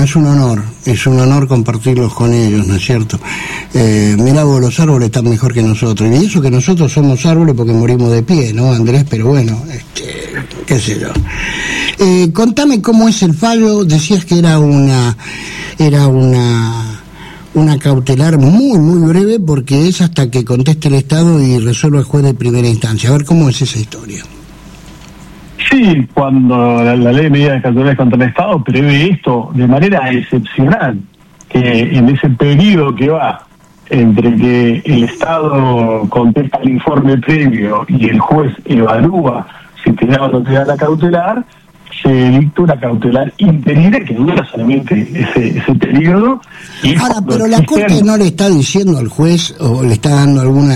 es un honor compartirlos con ellos, ¿no es cierto? Mirá vos, los árboles están mejor que nosotros, y eso que nosotros somos árboles porque morimos de pie, ¿no, Andrés? Pero bueno, qué sé yo. Contame cómo es el fallo. Decías que era una cautelar muy breve, porque es hasta que conteste el Estado y resuelva el juez de primera instancia. A ver cómo es esa historia. Sí, cuando la ley de medidas cautelares contra el Estado prevé esto de manera excepcional, que en ese periodo que va entre que el Estado contesta el informe previo y el juez evalúa si tiene o no tiene la cautelar, se dicta una cautelar interina que dura solamente ese periodo. Ahora, pero la Corte no le está diciendo al juez, o le está dando algún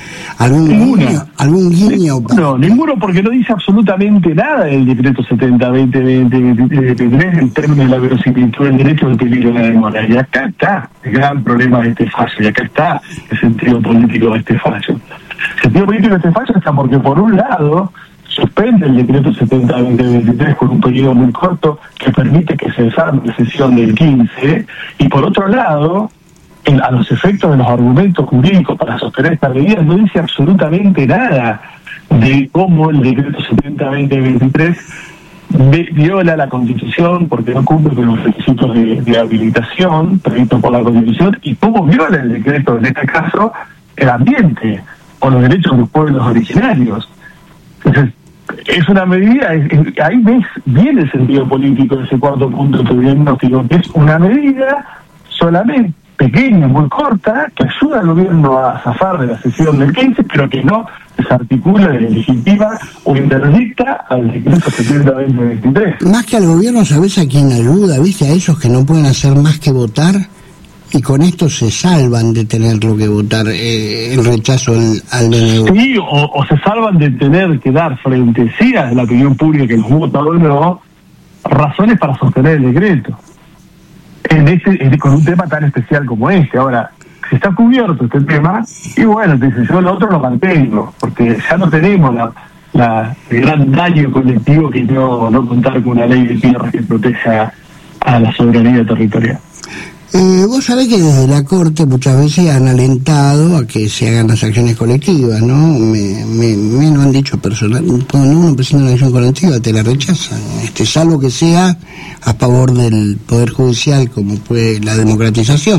guiño. No, ninguno, porque no dice absolutamente nada del decreto 70-20-23 en términos de la verosimilitud del derecho del peligro de la demora. Y acá está el gran problema de este fallo, y acá está el sentido político de este fallo. El sentido político de este fallo está porque, por un lado, suspende el decreto 70-2023 con un periodo muy corto que permite que se desarme la sesión del 15, y por otro lado, a los efectos de los argumentos jurídicos para sostener esta medida, no dice absolutamente nada de cómo el decreto 70-2023 viola la Constitución porque no cumple con los requisitos de habilitación previstos por la Constitución, y cómo viola el decreto, en este caso, el ambiente o los derechos de los pueblos originarios. Entonces, es una medida, ahí ves bien el sentido político de ese cuarto punto de tu diagnóstico, que es una medida solamente pequeña, muy corta, que ayuda al gobierno a zafar de la sesión del 15, pero que no desarticula, legitima o interdicta al decreto 70-2023. Más que al gobierno, ¿sabés a quién ayuda? ¿Viste? A esos que no pueden hacer más que votar, y con esto se salvan de tenerlo que votar, el rechazo al DNU. Sí, o se salvan de tener que dar frente a la opinión pública que los vota o no, razones para sostener el decreto. Con un tema tan especial como este. Ahora, si está cubierto este tema, y bueno, te dice, yo el otro lo mantengo, porque ya no tenemos el gran daño colectivo que no contar con una ley de tierra que proteja a la soberanía territorial. Vos sabés que desde la Corte muchas veces han alentado a que se hagan las acciones colectivas, ¿no? Me lo han dicho personalmente. Cuando uno presenta una acción colectiva te la rechazan, salvo que sea a favor del Poder Judicial, como fue la democratización.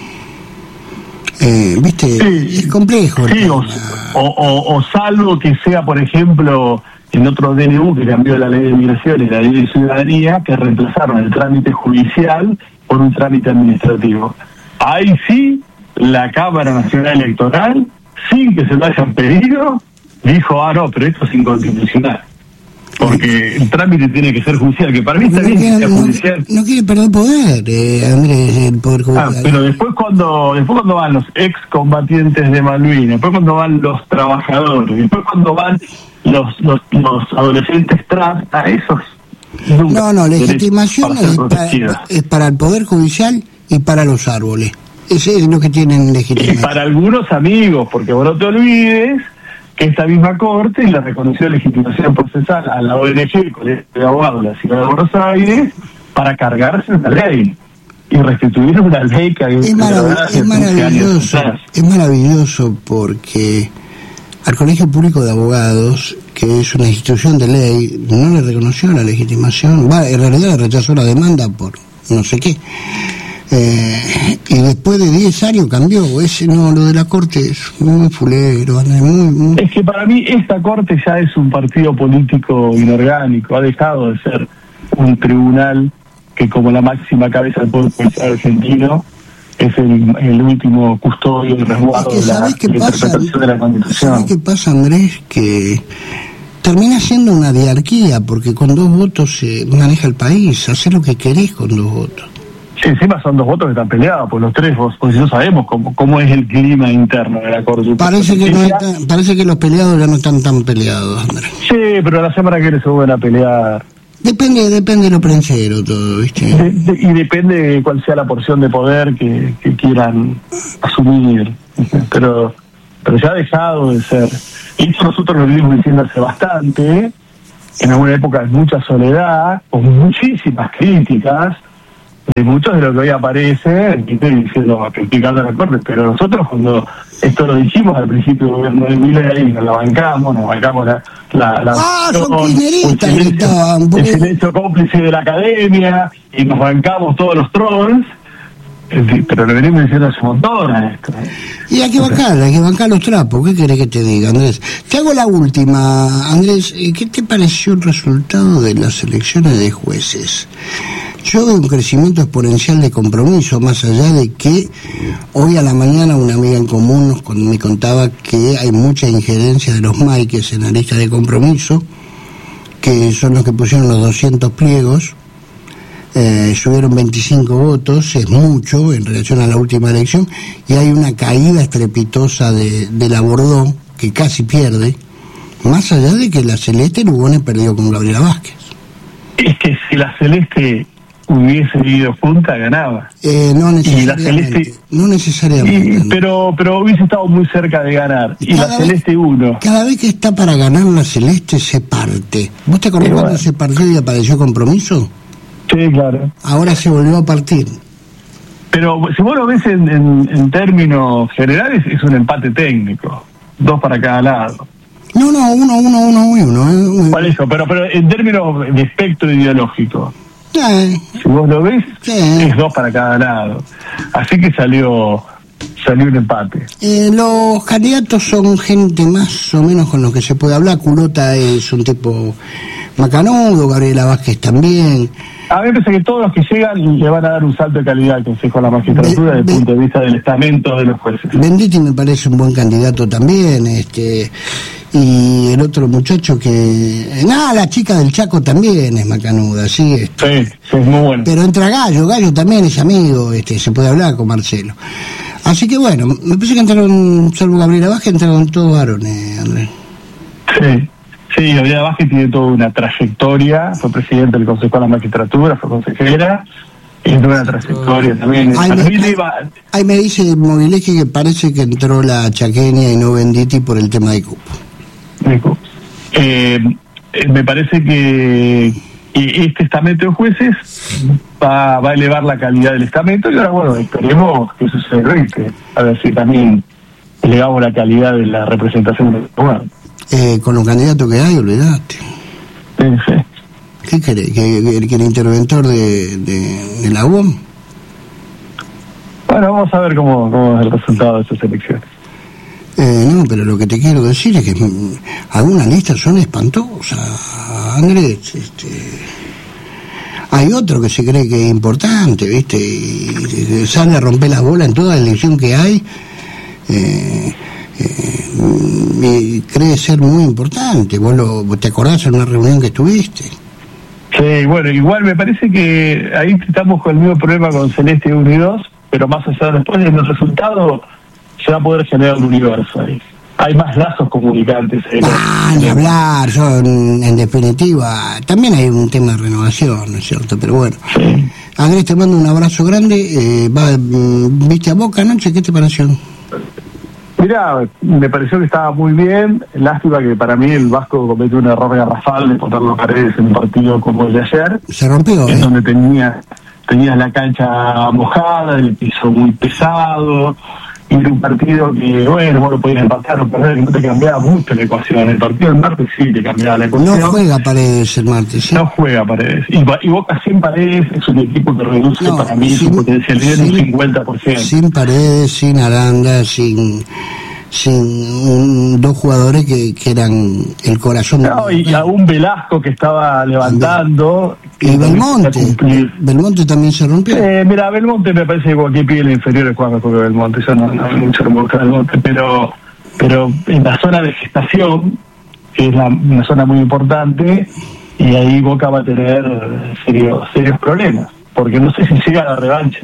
¿Viste? Sí, es complejo. Sí, o salvo que sea, por ejemplo, en otro DNU que cambió la ley de migración y la ley de ciudadanía, que reemplazaron el trámite judicial por un trámite administrativo. Ahí sí, la Cámara Nacional Electoral, sin que se lo hayan pedido, dijo, no, pero esto es inconstitucional. Porque el trámite tiene que ser judicial, que para mí está bien que sea judicial. No quiere perder poder, Andrés, el Poder Judicial. Pero después cuando van los excombatientes de Malvinas, después cuando van los trabajadores, después cuando van los adolescentes trans, a esos... No, legitimación es para el Poder Judicial y para los árboles. Ese es lo que tienen legitimación. Y para algunos amigos, porque vos no te olvides que esta misma Corte le reconoció legitimación procesal a la ONG, el Colegio de Abogados de la Ciudad de Buenos Aires, para cargarse una ley y restituir una ley que es maravilloso porque al Colegio Público de Abogados, que es una institución de ley, no le reconoció la legitimación, en realidad le rechazó la demanda por no sé qué, y después de 10 años cambió. Lo de la Corte es muy fulero, muy... Es que para mí esta Corte ya es un partido político inorgánico, ha dejado de ser un tribunal que, como la máxima cabeza del Poder Judicial argentino, es el último custodio y resguardo de la interpretación de la Constitución. ¿Sabes qué pasa, Andrés? Que termina siendo una diarquía, porque con 2 votos se maneja el país, hacer lo que querés con 2 votos. Sí, encima son 2 votos que están peleados por los 3 votos, porque no sabemos cómo es el clima interno de la Corte. Parece que los peleados ya no están tan peleados, Andrés. Sí, pero la semana que viene se vuelven a pelear. Depende de lo prensero todo, ¿viste? Y depende de cuál sea la porción de poder que quieran asumir, pero ya ha dejado de ser. Y esto nosotros lo vivimos diciendo hace bastante, en alguna época de mucha soledad, con muchísimas críticas, muchos de los que hoy aparecen, estoy diciendo, criticando la Corte, pero nosotros cuando esto lo dijimos al principio del gobierno de Milei, nos bancamos son kirchneristas que estaban, el silencio cómplice de la academia, y nos bancamos todos los trolls, pero le venimos diciendo hace un montón a esto. Y hay que bancar los trapos. ¿Qué querés que te diga, Andrés? Te hago la última, Andrés. ¿Qué te pareció el resultado de las elecciones de jueces? Yo veo un crecimiento exponencial de Compromiso, más allá de que hoy a la mañana una amiga en común me contaba que hay mucha injerencia de los Maikes en la lista de Compromiso, que son los que pusieron los 200 pliegos. Subieron 25 votos, es mucho en relación a la última elección, y hay una caída estrepitosa de la Bordó, que casi pierde, más allá de que la Celeste Lugones perdió con Gabriela Vázquez. Es que si la Celeste hubiese ido junta, ganaba. No necesariamente. Y la Celeste, no necesariamente. Pero hubiese estado muy cerca de ganar. Y la Celeste 1. Cada vez que está para ganar la Celeste se parte. ¿Vos te acordás cuando se partió y apareció Compromiso? Sí, claro. Ahora se volvió a partir. Pero si vos lo ves en términos generales, es un empate técnico. 2 para cada lado. No, 1. Por eso, pero en términos de espectro ideológico. Si vos lo ves, es 2 para cada lado. Así que salió un empate. Los candidatos son gente más o menos con los que se puede hablar. Culota es un tipo macanudo, Gabriela Vázquez también. A mí me parece que todos los que llegan le van a dar un salto de calidad al Consejo de la Magistratura desde el punto de vista del estamento de los jueces. Venditti me parece un buen candidato también, y el otro muchacho la chica del Chaco también es macanuda, sí. Sí, es muy bueno. Pero entra Gallo también es amigo, se puede hablar con Marcelo. Así que bueno, me parece que entraron, salvo Gabriela Vázquez, entraron todos varones, Andrés. Sí, Gabriela Vázquez tiene toda una trayectoria, fue presidente del Consejo de la Magistratura, fue consejera, tiene una trayectoria también. Ahí me dice Movileski que parece que entró la chaqueña y no Venditti por el tema de cupo. Me parece que este estamento de jueces va a elevar la calidad del estamento, y ahora bueno, esperemos que eso se repite, a ver si también elevamos la calidad de la representación del lugar. Con los candidatos que hay, olvidate. Sí. ¿Qué querés? ¿Que el interventor de la UOM? Bueno, vamos a ver cómo es el resultado de estas elecciones. No, pero lo que te quiero decir es que algunas listas son espantosas, Andrés. Hay otro que se cree que es importante, ¿viste? Y sale a romper las bolas en toda elección que hay. Y cree ser muy importante. ¿Vos te acordás en una reunión que estuviste? Sí, bueno, igual me parece que ahí estamos con el mismo problema con Celeste 1 y 2, pero más allá después del resultado se va a poder generar un universo ahí. Hay más lazos comunicantes. Ni hablar, en definitiva, también hay un tema de renovación, ¿no es cierto? Pero bueno, sí. Andrés, te mando un abrazo grande. ¿Viste a Boca anoche? ¿Qué te pareció? Mirá, me pareció que estaba muy bien. Lástima que para mí el Vasco cometió un error garrafal de ponerlo a Paredes en un partido como el de ayer. Se rompió, en donde tenías la cancha mojada, el piso muy pesado, y era un partido que, bueno, vos lo podías empatar o perder, que no te cambiaba mucho la ecuación. El partido del martes sí te cambiaba la ecuación. No juega Paredes el martes, ¿sí? No juega Paredes. Y Boca sin Paredes es un equipo que reduce para mí su potencialidad en un 50%. Sin Paredes, sin Aranda, sin dos jugadores que eran el corazón. No, y a un Velasco que estaba levantando. Y Belmonte también se rompió. Mira, Belmonte me parece que cualquier piel inferior es cuando juega Belmonte. Yo no hay mucho que buscar Belmonte, pero en la zona de gestación, que es una zona muy importante, y ahí Boca va a tener serios problemas, porque no sé si llega a la revancha.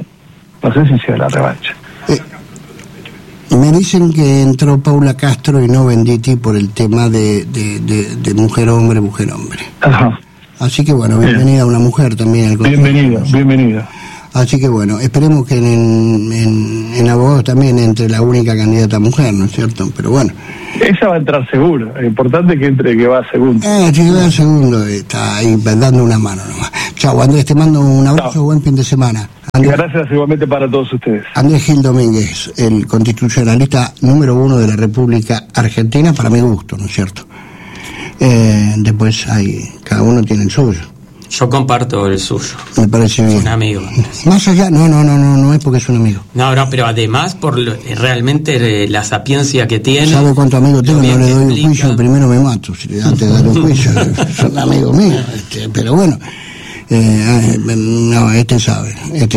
Me dicen que entró Paula Castro y no Venditti por el tema de mujer-hombre. Ajá. Así que bueno, bienvenida a una mujer también al Consejo. Bienvenida. Así que bueno, esperemos que en abogados también entre la única candidata mujer, ¿no es cierto? Pero bueno. Ella va a entrar seguro, es importante que entre, que va segundo. Si va segundo, está ahí dando una mano nomás. Chau, Andrés, te mando un abrazo, buen fin de semana. Andrés, gracias igualmente para todos ustedes. Andrés Gil Domínguez, el constitucionalista número 1 de la República Argentina, para mi gusto, ¿no es cierto? Después cada uno tiene el suyo. Yo comparto el suyo. Me parece bien. Es un amigo. Más allá, no es porque es un amigo. No, pero además por realmente la sapiencia que tiene. ¿Sabe cuánto amigo tengo? No le doy un juicio, primero me mato, antes de darle un juicio. Son amigos míos, pero bueno. No, este sabe.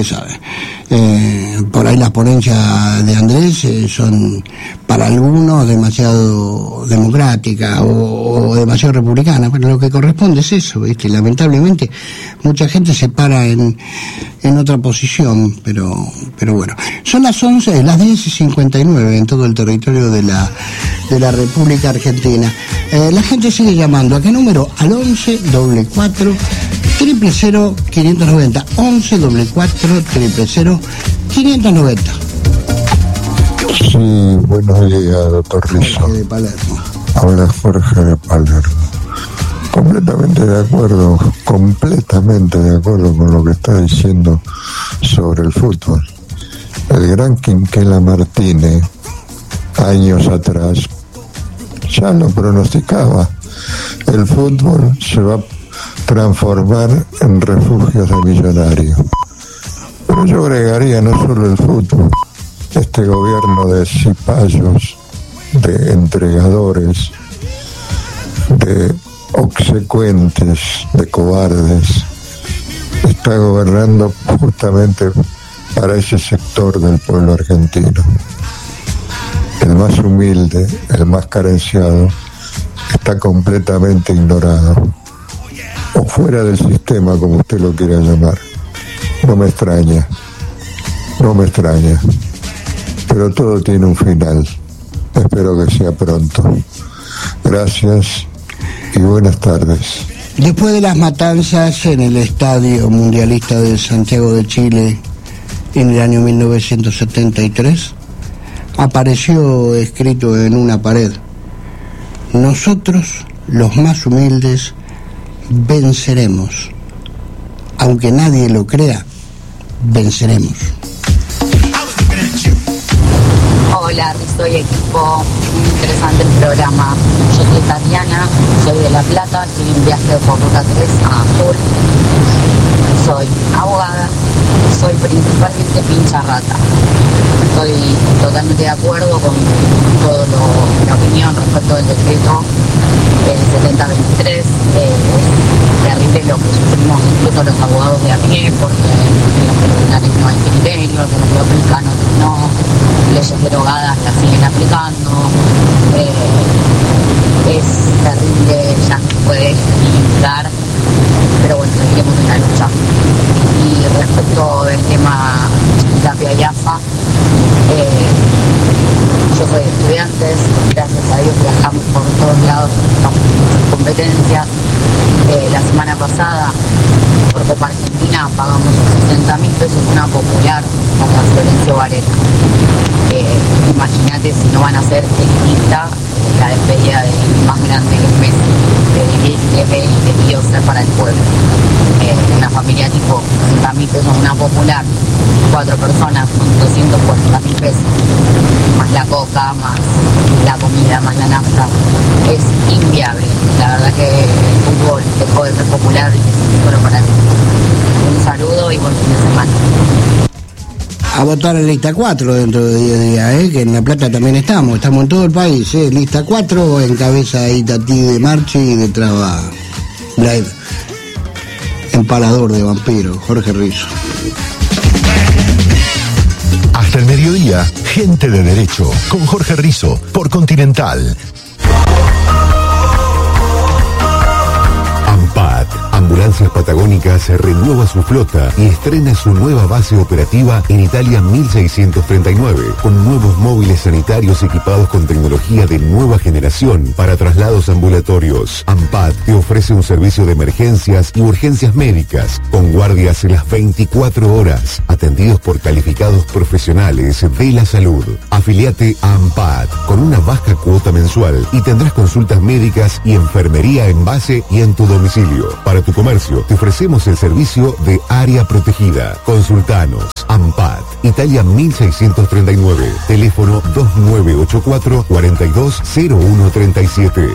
Por ahí las ponencias de Andrés son para algunos demasiado democráticas o demasiado republicanas, pero lo que corresponde es eso, ¿viste? Lamentablemente mucha gente se para en otra posición, pero bueno. Son las 10:59 en todo el territorio de la República Argentina. La gente sigue llamando. ¿A qué número? Al 11 44 000 590, 11 44 000 590. Sí, buenos días, doctor Rizzo. Jorge de Palermo. Habla Jorge de Palermo. Completamente de acuerdo con lo que está diciendo sobre el fútbol. El gran Quinquela Martínez, años atrás, ya lo pronosticaba. El fútbol se va a transformar en refugios de millonarios. Pero yo agregaría no solo el fútbol, este gobierno de cipayos, de entregadores, de obsecuentes, de cobardes, está gobernando justamente para ese sector del pueblo argentino. El más humilde, el más carenciado, está completamente ignorado. O fuera del sistema, como usted lo quiera llamar. No me extraña. Pero todo tiene un final. Espero que sea pronto. Gracias y buenas tardes. Después de las matanzas en el Estadio Mundialista de Santiago de Chile en el año 1973, apareció escrito en una pared: nosotros, los más humildes, venceremos. Aunque nadie lo crea, venceremos. Hola, soy equipo, muy interesante el programa. Yo soy Tatiana, soy de La Plata, estoy en viaje por Ruta 3 a Azul. Soy abogada, soy principalmente pincha rata. Estoy totalmente de acuerdo con toda la opinión respecto del decreto del 7023. Es terrible lo que sufrimos incluso los abogados de a pie, porque en los tribunales no hay criterio, que lo aplican no, leyes derogadas las siguen aplicando. Es terrible, ya no se puede limitar, pero bueno, seguiremos en la lucha. Y respecto del tema Tapia y AFA, yo soy estudiante, gracias a Dios viajamos por todos lados, estamos en muchas competencias. La semana pasada, por Copa Argentina, pagamos 60.000 pesos una popular con la Florencio Varela. Imagínate si no van a ser elitista la despedida del más grande que es Messi, que debió ser para el pueblo. Una familia tipo 60.000 pesos una popular, 4 personas con 240.000 pesos, más la coca, más la comida, más la nafta, es inviable. La verdad que el fútbol dejó de ser popular y es solo para mí. Un saludo y buen fin de semana. A votar en lista 4 dentro de 10 días, que en La Plata también estamos en todo el país, lista 4, encabeza Itatí de Marchi y detrás va Blade, empalador de vampiro, Jorge Rizzo. Hasta el mediodía, Gente de Derecho, con Jorge Rizzo, por Continental. AMPAT, Ambulancias Patagónicas, renueva su flota y estrena su nueva base operativa en Italia 1639, con nuevos móviles sanitarios equipados con tecnología de nueva generación para traslados ambulatorios. AMPAT te ofrece un servicio de emergencias y urgencias médicas, con guardias las 24 horas, atendidos por calificados profesionales de la salud. Afiliate a AMPAT con una baja cuota mensual y tendrás consultas médicas y enfermería en base y en tu domicilio. Para tu comercio, comercio. Te ofrecemos el servicio de área protegida. Consultanos. AMPAT, Italia 1639. Teléfono 2984 420137.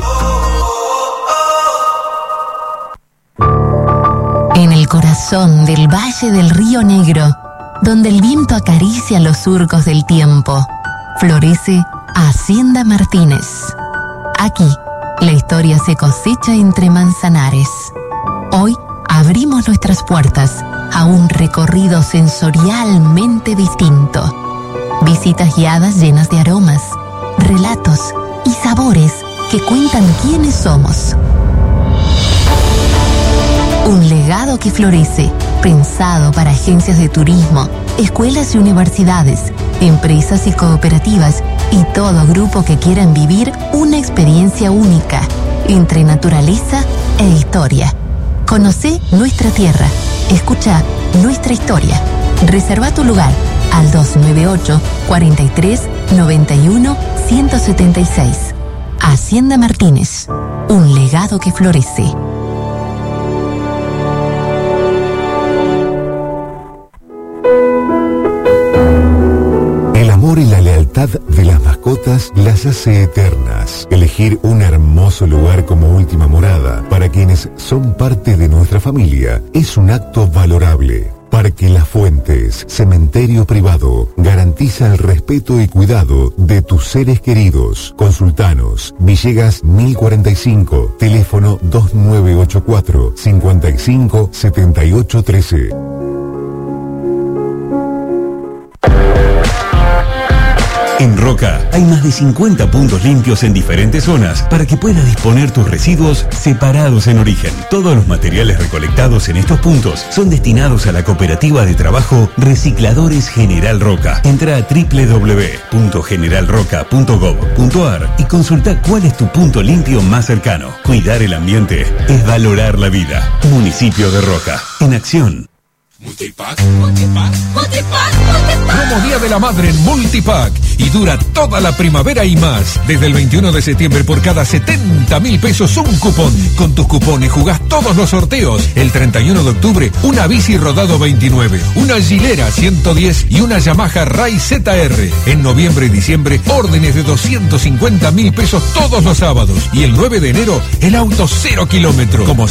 En el corazón del Valle del Río Negro, donde el viento acaricia los surcos del tiempo, florece Hacienda Martínez. Aquí, la historia se cosecha entre manzanares. Hoy abrimos nuestras puertas a un recorrido sensorialmente distinto. Visitas guiadas llenas de aromas, relatos y sabores que cuentan quiénes somos. Un legado que florece, pensado para agencias de turismo, escuelas y universidades, empresas y cooperativas y todo grupo que quieran vivir una experiencia única entre naturaleza e historia. Conocé nuestra tierra, escucha nuestra historia. Reserva tu lugar al 298 43 91 176. Hacienda Martínez, un legado que florece. El amor y la lealtad de las mascotas las hace eternas. Elegir un hermoso lugar como última morada para quienes son parte de nuestra familia es un acto valorable. Parque Las Fuentes, cementerio privado, garantiza el respeto y cuidado de tus seres queridos. Consultanos, Villegas 1045, teléfono 2984 55 78 13. En Roca hay más de 50 puntos limpios en diferentes zonas para que puedas disponer tus residuos separados en origen. Todos los materiales recolectados en estos puntos son destinados a la cooperativa de trabajo Recicladores General Roca. Entra a www.generalroca.gov.ar y consulta cuál es tu punto limpio más cercano. Cuidar el ambiente es valorar la vida. Municipio de Roca, en acción. Multipack. Promo Día de la Madre en Multipack y dura toda la primavera y más. Desde el 21 de septiembre por cada 70.000 pesos un cupón. Con tus cupones jugás todos los sorteos. El 31 de octubre una bici rodado 29, una Gilera 110 y una Yamaha Ray ZR. En noviembre y diciembre órdenes de 250.000 pesos todos los sábados. Y el 9 de enero el auto 0 kilómetros. Como